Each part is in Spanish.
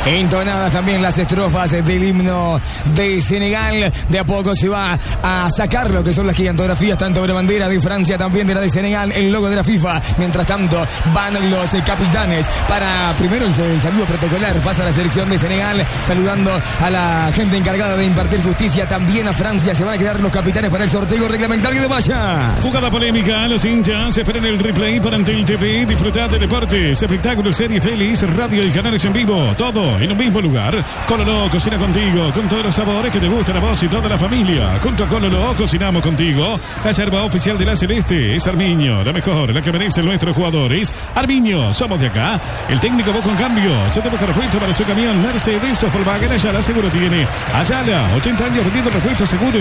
Entonadas también las estrofas del himno de Senegal. De a poco se va a sacar lo que son las gigantografías, tanto de la bandera de Francia, también de la de Senegal, el logo de la FIFA. Mientras tanto, van los capitanes para primero el saludo protocolar. Pasa la selección de Senegal saludando a la gente encargada de impartir justicia. También a Francia se van a quedar los capitanes para el sorteo reglamentario de vallas. Jugada polémica, los hinchas esperan el replay para Antel TV. Disfrutad de deportes, espectáculos, series, feliz, radio y canales en vivo. Todo en un mismo lugar. Cololo cocina contigo, con todos los sabores que te gustan a vos y toda la familia. Junto a Cololo cocinamos contigo. La yerba oficial de la Celeste es Armiño, la mejor, la que merecen nuestros jugadores. Armiño, somos de acá. El técnico busca un cambio. Ya te busca repuesto para su camión Mercedes o Volkswagen. Ayala seguro tiene. Ayala, 80 años vendiendo repuesto seguro.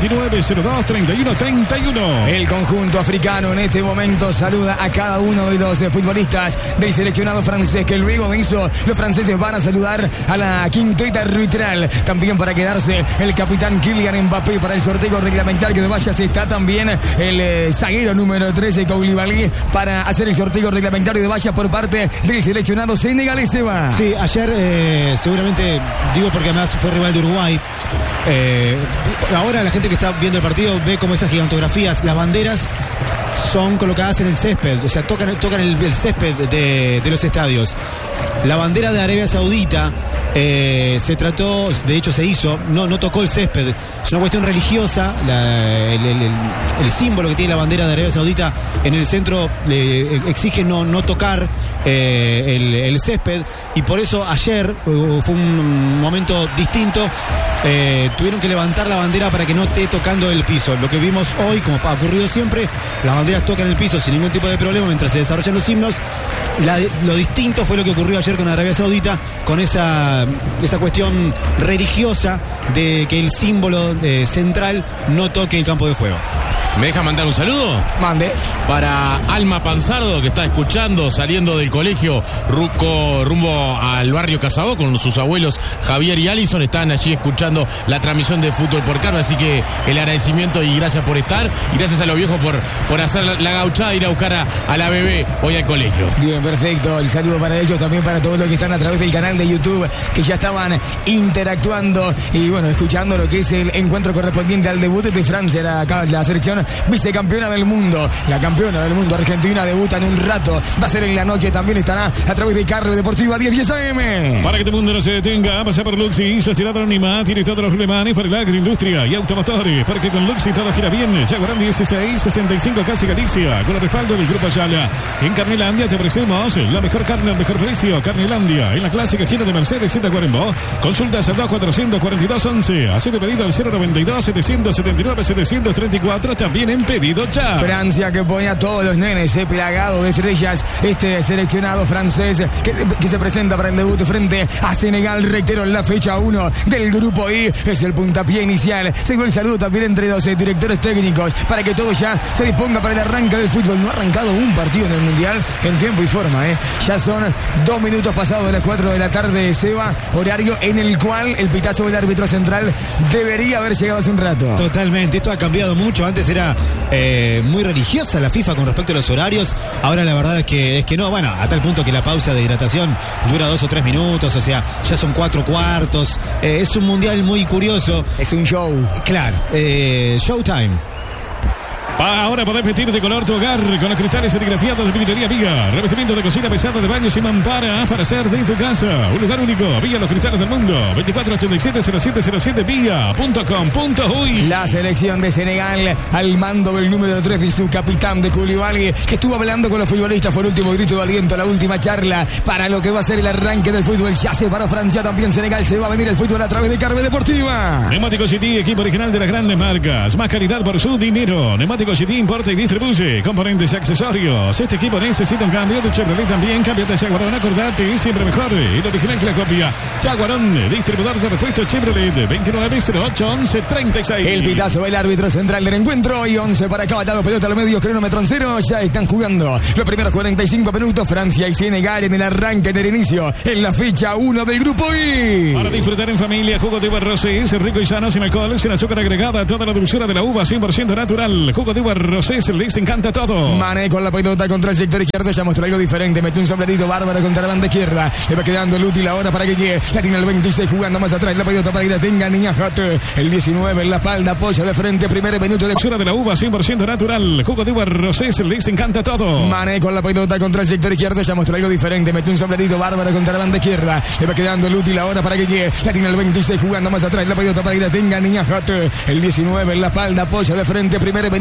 2902-3131. El conjunto africano en este momento saluda a cada uno de los futbolistas del seleccionado francés, que luego de eso los franceses van a saludar a la quinteta arbitral. También para quedarse el capitán Kylian Mbappé para el sorteo reglamentario de vallas. Está también el zaguero número 13 Koulibaly para hacer el sorteo reglamentario de vallas por parte del seleccionado senegalés. Sí, ayer seguramente, digo porque además fue rival de Uruguay. Ahora la gente que está viendo el partido ve como esas gigantografías, las banderas son colocadas en el césped, o sea, tocan el césped de los estadios. La bandera de Arabia Saudita se trató, de hecho se hizo, no tocó el césped. Es una cuestión religiosa. El símbolo que tiene la bandera de Arabia Saudita en el centro exige no tocar el césped, y por eso ayer fue un momento distinto. Tuvieron que levantar la bandera para que no esté tocando el piso. Lo que vimos hoy, como ha ocurrido siempre, las banderas tocan el piso sin ningún tipo de problema mientras se desarrollan los himnos. Lo distinto fue lo que ocurrió ayer con Arabia Saudita, con esa cuestión religiosa de que el símbolo central no toque el campo de juego. ¿Me deja mandar un saludo? Mande. Para Alma Panzardo, que está escuchando, saliendo del colegio rumbo al barrio Casabó con sus abuelos Javier y Alison. Están allí escuchando la transmisión de Fútbol por Carve, así que el agradecimiento y gracias por estar, y gracias a los viejos por hacer la gauchada de ir a buscar a la bebé hoy al colegio. Bien, perfecto. El saludo para ellos, también para todos los que están a través del canal de YouTube, que ya estaban interactuando y bueno, escuchando lo que es el encuentro correspondiente al debut de Francia, la selección vicecampeona del mundo. La campeona del mundo Argentina debuta en un rato, va a ser en la noche, también estará a través de Carve Deportiva 1010 AM. Para que todo el mundo no se detenga, pasa por Luxi, sociedad anónima, tiene todos los remanes para la agroindustria y automotores, porque con Luxi todo gira bien. Jaguarán 1665 Casi Galicia, con el respaldo del Grupo Ayala. En Carnelandia te ofrecemos la mejor carne al mejor precio. Carnelandia, en la clásica esquina de Mercedes Tacuarembó. Consultas al 244211. Hacer el pedido al 092-779-734. También en pedido ya. Francia, que pone a todos los nenes plagado de estrellas. Este seleccionado francés que se presenta para el debut frente a Senegal. Reitero, en la fecha 1 del grupo I es el puntapié inicial. Según el saludo también entre los directores técnicos para que todo ya se disponga para el arranque del fútbol. No ha arrancado un partido en el Mundial en tiempo y forma. Ya son 2 minutos pasados de las 4 de la tarde, Seba, horario en el cual el pitazo del árbitro central debería haber llegado hace un rato. Totalmente, esto ha cambiado mucho. Antes era muy religiosa la FIFA con respecto a los horarios. Ahora la verdad es que no, bueno, a tal punto que la pausa de hidratación dura 2 o 3 minutos, o sea, ya son 4 cuartos. Es un mundial muy curioso. Es un show. Claro, Showtime. Ahora podés vestir de color tu hogar con los cristales serigrafiados de Vidriería Viga. Revestimiento de cocina pesada, de baños y mampara para hacer de tu casa un lugar único. Viga, los cristales del mundo. 2487-0707 Viga.com.uy. La selección de Senegal al mando del número 3 y su capitán de Koulibaly, que estuvo hablando con los futbolistas. Fue el último grito de aliento, la última charla para lo que va a ser el arranque del fútbol. Ya se paró Francia, también Senegal. Se va a venir el fútbol a través de Carve Deportiva. Neumáticos GT, equipo original de las grandes marcas. Más calidad por su dinero. Neumáticos GT importa y distribuye componentes y accesorios. Este equipo necesita un cambio. Tu Chevrolet también. Cámbiate a Jaguarón, acordate, siempre mejor. Y lo original que la copia. Jaguarón, distribuidor de repuestos Chevrolet. 2908-1136. El pitazo del árbitro central del encuentro. Y 11 para acá, batado pelota al medio, cronómetro en 0. Ya están jugando los primeros 45 minutos. Francia y Senegal en el arranque del inicio. En la fecha 1 del grupo I. Para disfrutar en familia, jugo de uva rosés, rico y sano, sin alcohol, sin azúcar agregada. Toda la dulzura de la uva 100% natural. Jugo jugo de uva rosés, les encanta todo. Mané con la pelota contra el sector izquierdo, ya mostró algo diferente, metió un sombrerito bárbaro contra la banda izquierda, le va quedando el útil ahora para que llegue, la tiene el 26 jugando más atrás, la pelota para que la tenga Niña Jate, el 19 en la espalda, apoya de frente, primer minuto de de la uva 100% natural, jugo de uva rosés, les encanta todo. Mané con la pelota contra el sector izquierdo, ya mostró algo diferente, metió un sombrerito bárbaro contra la banda izquierda, le va quedando el útil ahora para que llegue, la tiene el 26 jugando más atrás, la pelota para que la tenga Niña Jate, el 19 en la espalda, apoya de frente, primer minuto.